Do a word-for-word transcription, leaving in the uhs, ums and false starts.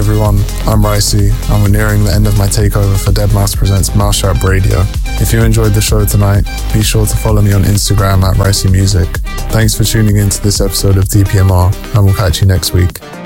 everyone, I'm Ricey, and we're nearing the end of my takeover for deadmau five Presents Mousetrap Radio. If you enjoyed the show tonight, be sure to follow me on Instagram at Ricey Music. Thanks for tuning in to this episode of D P M R, and we'll catch you next week.